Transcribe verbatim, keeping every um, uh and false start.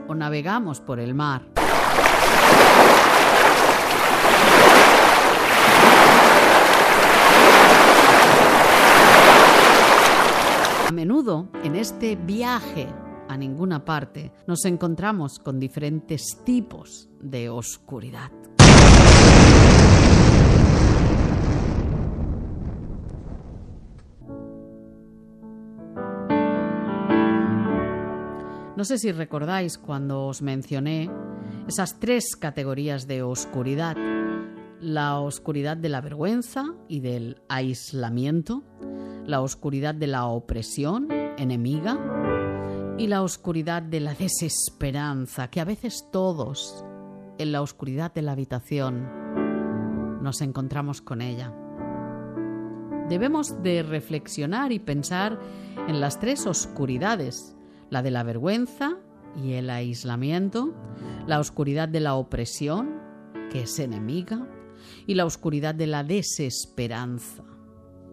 o navegamos por el mar. A menudo, en este viaje a ninguna parte, nos encontramos con diferentes tipos de oscuridad. No sé si recordáis cuando os mencioné esas tres categorías de oscuridad: la oscuridad de la vergüenza y del aislamiento, la oscuridad de la opresión enemiga y la oscuridad de la desesperanza, que a veces todos, en la oscuridad de la habitación, nos encontramos con ella. Debemos de reflexionar y pensar en las tres oscuridades: la de la vergüenza y el aislamiento, la oscuridad de la opresión, que es enemiga, y la oscuridad de la desesperanza,